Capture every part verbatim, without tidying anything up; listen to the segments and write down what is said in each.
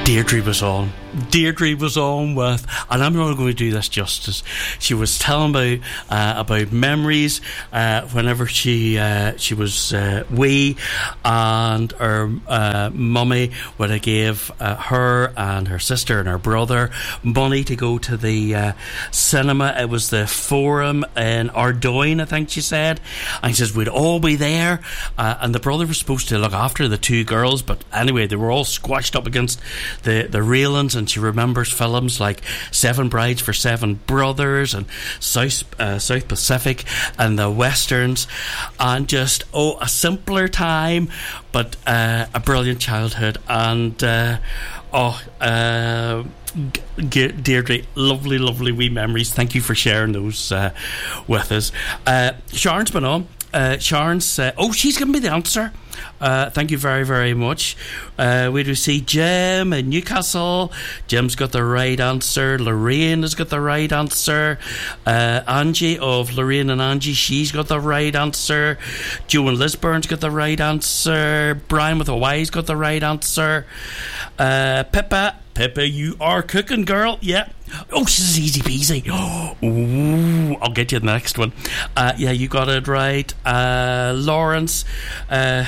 Deirdre was on. Deirdre was on with, and I'm not going to do this justice. She was telling about uh, about memories uh, whenever she uh, she was uh, wee, and her uh, mummy would have gave uh, her and her sister and her brother money to go to the uh, cinema. It was the Forum in Ardoyne, I think she said, and she says we'd all be there, uh, and the brother was supposed to look after the two girls, but anyway they were all squashed up against the the railings, and she remembers films like Seven Brides for Seven Brothers and South uh, South Pacific and the Westerns, and just oh a simpler time, but uh, a brilliant childhood. And uh, oh uh, Deirdre, lovely lovely wee memories. Thank you for sharing those uh, with us. uh, Sharon's been on. Uh, Sharon's uh, oh she's given me the answer. Uh, thank you very, very much. Uh, we do see Jim in Newcastle. Jim's got the right answer. Lorraine has got the right answer. Uh, Angie of Lorraine and Angie, she's got the right answer. Joe and Lisburn's got the right answer. Brian with a Y's got the right answer. Uh, Pippa, Pippa, you are cooking, girl. Yeah. Oh, she's easy peasy. Ooh, I'll get you the next one. Uh, yeah, you got it right. Uh, Lawrence. Uh,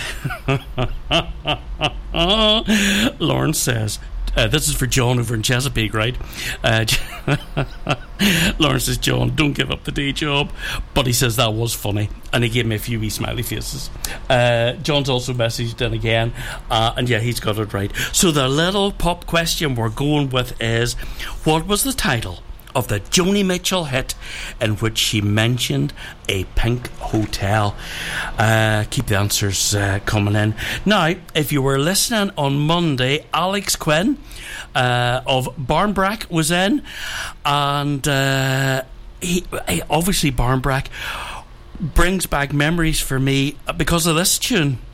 Lawrence says, uh, this is for John over in Chesapeake, right? Uh, Lawrence says, John, don't give up the day job. But he says that was funny, and he gave me a few wee smiley faces. uh, John's also messaged in again, uh, and yeah, he's got it right. So the little pop question we're going with is, what was the title of the Joni Mitchell hit in which she mentioned a pink hotel? Uh, keep the answers uh, coming in. Now, if you were listening on Monday, Alex Quinn uh, of Barnbrack was in, and uh, he, he obviously Barnbrack brings back memories for me because of this tune.